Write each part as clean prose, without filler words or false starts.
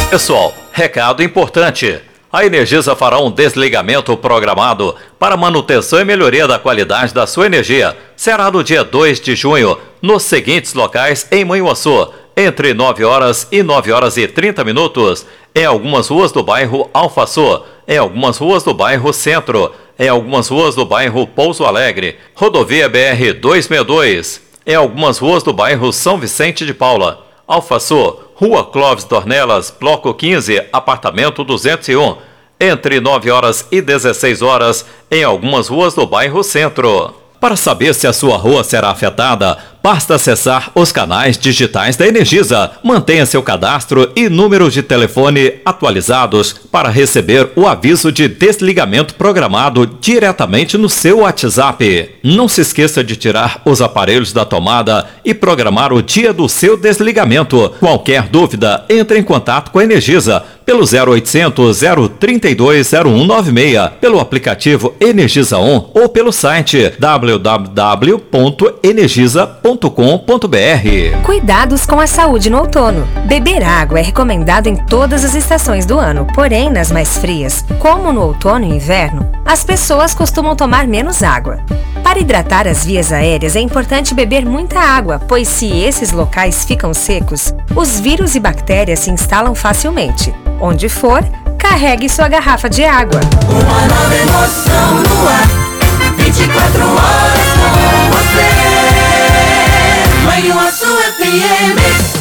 Pessoal, recado importante. A Energisa fará um desligamento programado para manutenção e melhoria da qualidade da sua energia. Será no dia 2 de junho, nos seguintes locais em Manhuaçu, entre 9 horas e 9 horas e 30 minutos, em algumas ruas do bairro Alfaçu, em algumas ruas do bairro Centro, em algumas ruas do bairro Pouso Alegre, rodovia BR-262, em algumas ruas do bairro São Vicente de Paula, Alfaçu, Rua Clóvis Dornelas, Bloco 15, apartamento 201, entre 9 horas e 16 horas, em algumas ruas do bairro Centro. Para saber se a sua rua será afetada, basta acessar os canais digitais da Energisa. Mantenha seu cadastro e número de telefone atualizados para receber o aviso de desligamento programado diretamente no seu WhatsApp. Não se esqueça de tirar os aparelhos da tomada e programar o dia do seu desligamento. Qualquer dúvida, entre em contato com a Energisa pelo 0800 032 0196, pelo aplicativo Energisa On ou pelo site www.energisa.com.br. Cuidados com a saúde no outono. Beber água é recomendado em todas as estações do ano, porém nas mais frias, como no outono e inverno, as pessoas costumam tomar menos água. Para hidratar as vias aéreas é importante beber muita água, pois se esses locais ficam secos, os vírus e bactérias se instalam facilmente. Onde for, carregue sua garrafa de água. Uma nova emoção no ar, 24 horas com você. Manhuaçu FM.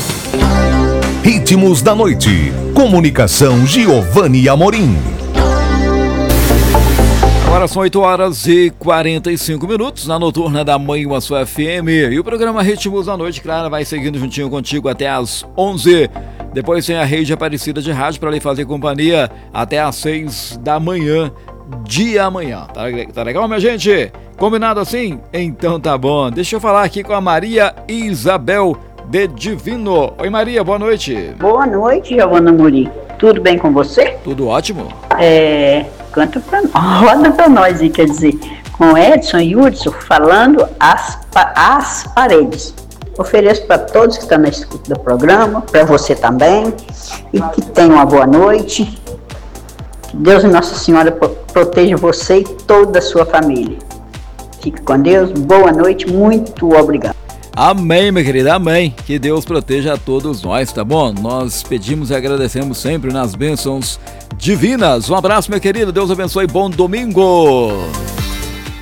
Ritmos da noite. Comunicação Giovanni Amorim. Agora são 8 horas e 45 minutos na noturna da Manhuaçu FM. E o programa Ritmos da Noite, claro, vai seguindo juntinho contigo até às 11. Depois tem a Rede Aparecida de Rádio para lhe fazer companhia até às 6 da manhã de amanhã. Tá legal, minha gente? Combinado assim? Então tá bom. Deixa eu falar aqui com a Maria Isabel de Divino. Oi, Maria, boa noite. Boa noite, Giovanna Amorim. Tudo bem com você? Tudo ótimo. Roda pra nós, quer dizer, com Edson e Hudson falando as paredes. Ofereço para todos que estão na escuta do programa, para você também, e que tenham uma boa noite. Que Deus e Nossa Senhora proteja você e toda a sua família. Fique com Deus, boa noite, muito obrigado. Amém, minha querida, amém. Que Deus proteja a todos nós, tá bom? Nós pedimos e agradecemos sempre nas bênçãos divinas. Um abraço, minha querida, Deus abençoe, bom domingo.